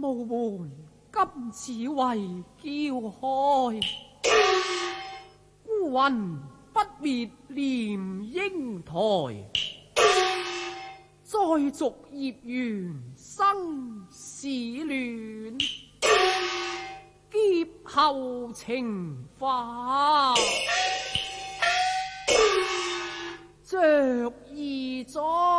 徒們今此為驕開，孤魂不滅念英台，再續孽緣生死戀，劫後情花着意咗。